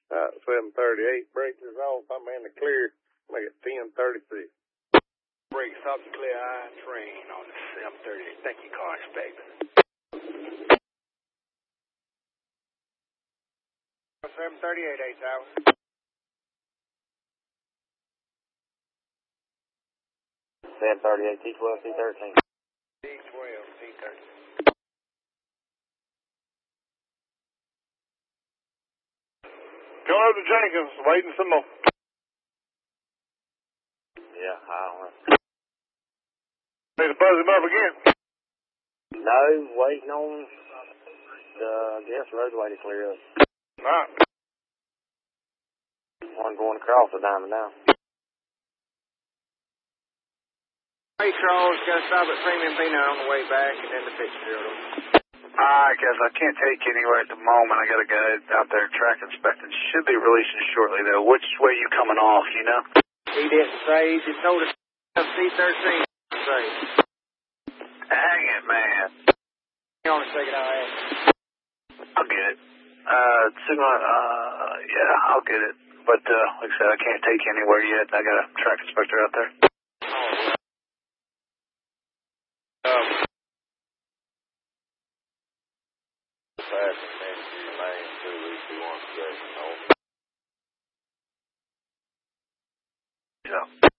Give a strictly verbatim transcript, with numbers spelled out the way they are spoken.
Uh, seven thirty-eight, brakes is off. I'm in the clear. Make it ten thirty-six. Brakes off the clear eye train on the seven thirty-eight. Thank you, car inspector. seven thirty-eight, eight Tower. seven thirty-eight, T twelve, T thirteen. T twelve, T thirteen. Going over to Jenkins, waiting some more. Yeah, I don't know. Need to buzz him up again. No, waiting on the, I guess, roadway to clear up. All right. One going across the diamond now. Hey, Charles, got to stop at Premium Peanut on the way back and then the Fitzgerald. I guess I can't take you anywhere at the moment. I got a guy out there track inspecting. Should be releasing shortly, though. Which way you coming off, you know? He didn't say. He just told us T thirteen. Say. Hang it, man. Hang on a second, I'll ask. I'll get it. Uh, signal, uh, yeah, I'll get it. But, uh, like I said, I can't take you anywhere yet. I got a track inspector out there. Um, Yeah.